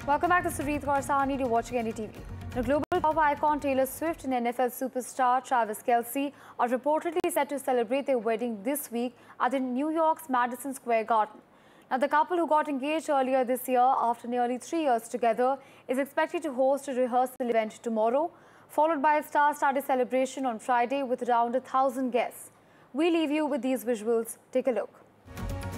Welcome back to Sureet Kaur. You're watching NDTV. The global pop icon Taylor Swift and NFL superstar Travis Kelce are reportedly set to celebrate their wedding this week at the New York's Madison Square Garden. Now, the couple who got engaged earlier this year after nearly 3 years together is expected to host a rehearsal event tomorrow, followed by a star-studded celebration on Friday with around 1,000 guests. We leave you with these visuals. Take a look.